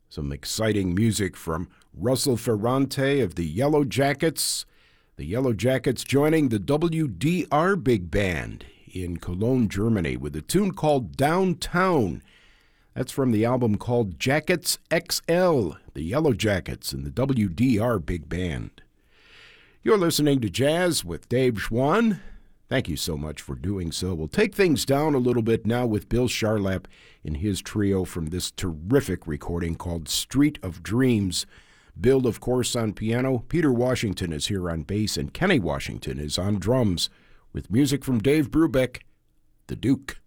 Some exciting music from Russell Ferrante of the Yellow Jackets. The Yellow Jackets joining the WDR Big Band in Cologne, Germany, with a tune called Downtown. That's from the album called Jackets XL, the Yellow Jackets and the WDR Big Band. You're listening to Jazz with Dave Schwann. Thank you so much for doing so. We'll take things down a little bit now with Bill Charlap in his trio from this terrific recording called Street of Dreams. Bill, of course, on piano. Peter Washington is here on bass, and Kenny Washington is on drums with music from Dave Brubeck, the Duke.